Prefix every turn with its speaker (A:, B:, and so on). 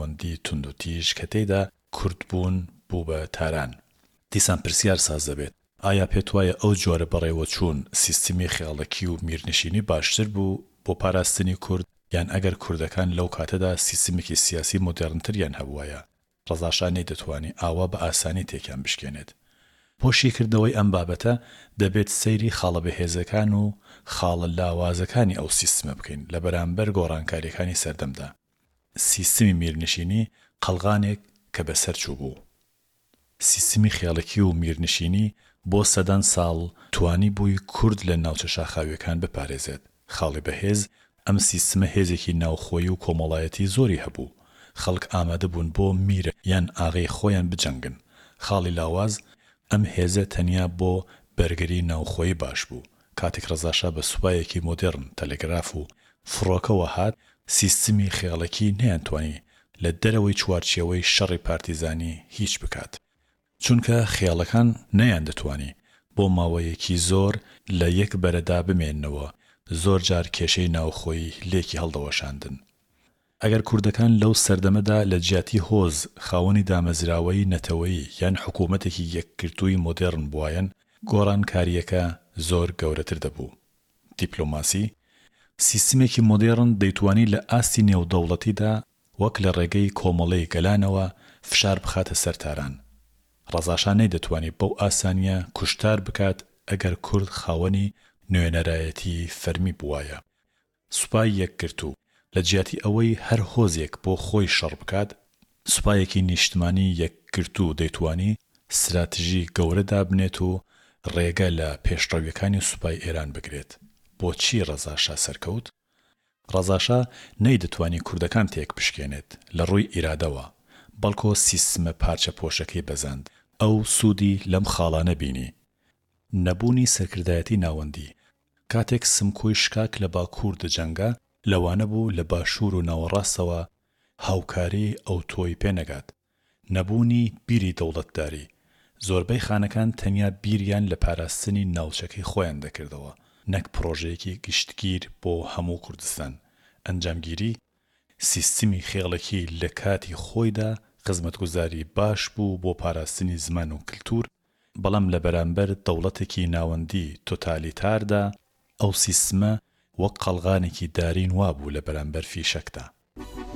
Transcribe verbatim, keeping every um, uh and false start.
A: ناوەندی تونند و تیژ کە تێیدا کوردبوون بوو بە تاران. دیسان پرسیار ساز دەبێت ئایا پێت وایە ئەو جۆرە بەڕێوە چوون سیستمی خێڵەکی و میرنشینی باشتر بوو بۆ پاراستنی کورد یان ئەگەر کوردەکان لەو کاتەدا سیستمێکی سیاسی مۆدێرنتریان هەبوایە؟ ڕەزا شا نەیدەتوانی ئاوا بە ئاسانی تێکیان بشکێنێت. بۆ شیکردنەوەی ئەم بابەتە دەبێت سەیری خاڵە بەهێزەکان و خاڵە لاوازەکانی ئەو سیستمە بکەین لە بەرامبەر گۆڕانکاریەکانی سەردەمدا. سیستمی میرنشینی قەڵغانێک کە بەسەر چوو بوو. سیستمی خێڵەکی و میرنشینی بۆ سەدان ساڵ توانی بووی کورد لە ناوچە شاخاویەکان بپارێزێت. خاڵی بەهێز ئەم سیستمە هێزێکی ناوخۆیی و کۆمەڵایەتی زۆری هەبوو. خەڵک ئامادە بوون بۆ میرە یان ئاغای خۆیان بجەنگن. خاڵی لاواز ئەم هێزە تەنیا بۆ بەرگری ناوخۆیی باش بوو. کاتێک ڕەزاشا بە سوپایەکی مۆدێرن تەلەگراف و فڕۆکەوە هات، سیستمی خێڵەکی نەیانتوانی لە دەرەوەی چوارچێوەی شەڕی پارتیزانی هیچ بکات. چونکە خێڵەکان نەیان دەتوانی بۆ ماوەیەکی زۆر لە یەک بەرەدا بمێننەوە، زۆر جار کێشەی ناوخۆیی لێکی هەڵدەوەشاندن. ئەگەر کوردەکان لەو سەردەمەدا لە جیاتی هۆز خاوەنی دامەزراوەی نەتەوەیی یان حکوومەتێکی یەکگرتووی مۆدێرن بوایەن، گۆڕانکاریەکە زۆر گەورەتر دەبوو. دیپلۆماسی سیستمێکی مۆدێرن دەیتوانی لە ئاستی نێودەوڵەتیدا وەک لە ڕێگەی کۆمەڵەی گەلانەوە فشار بخاتە سەر تاران. ڕەزاشا نەیدەتوانی بەو ئاسانیە کوشتار بکات ئەگەر کورد خاوەنی نوێنەرایەتی فەرمی بوایە. سوپای یەکگرتوو لە جیاتی ئەوەی هەر هۆزێک بۆ خۆی شەڕ بکات، سوپایەکی نیشتمانی یەکگرتوو دەیتوانی استراتیژی گەورەدا بنێت و ڕێگە لە پێشڕەویەکانی سوپای ئێران بگرێت. بۆچی ڕەزاشا سەرکەوت؟ ڕەزاشا نەیدەتوانی کوردەکان تێک بشکێنێت لە ڕووی ئیرادەوە، بەڵکۆ سیستمە پارچە پۆشەکەی بەزاند. ئەو سوودی لەم خاڵانە بینی. نەبوونی سەرکردایەتی ناوەندی. کاتێک سمکۆی شکاک لە باکوور دەجەنگا، لەوانە بوو لە باشوور و ناوەڕاستەوە هاوکاری ئەو تۆی پێنەگات. نەبوونی بیری دەوڵەتداری. زۆربەی خانەکان تەنیا بیریان لە پاراستنی ناوچەکەی خۆیان دەکردەوە، نەک پرۆژەیەکی گشتگیر بۆ هەموو کوردستان. ئەنجامگیری سیستمی خێڵەکی لە کاتی خۆیدا خزمەتگوزاری باش بوو بۆ پاراستنی زمان و کلتور، بەڵام لە بەرامبەر دەوڵەتێکی ناوەندی تۆتالیتاردا ئەو سیستمە وەک قەڵغانێکی دارین وابوو لە بەرامبەر فیشەکدا.